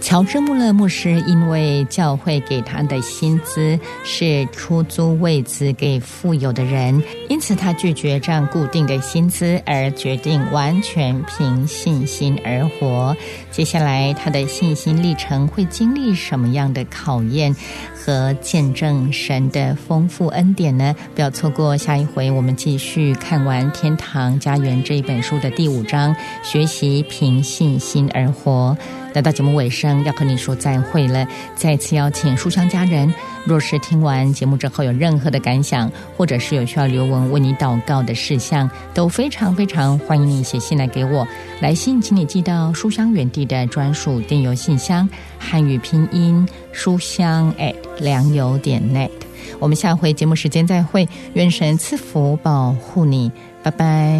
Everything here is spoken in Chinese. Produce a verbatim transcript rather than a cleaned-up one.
乔治穆勒牧师因为教会给他的薪资是出租位子给富有的人，因此他拒绝这样固定的薪资，而决定完全凭信心而活。接下来他的信心历程会经历什么样的考验和见证神的丰富恩典呢？不要错过下一回，我们继续看完《天堂家园》这一本书的第五章，学习凭信心而活。来到节目尾声，要和你说再会了。再次邀请书香家人，若是听完节目之后有任何的感想，或者是有需要刘文为你祷告的事项，都非常非常欢迎你写信来给我。来信请你寄到书香园地的专属电邮信箱，汉语拼音书香 at 良友点 net。 我们下回节目时间再会，愿神赐福保护你，拜拜。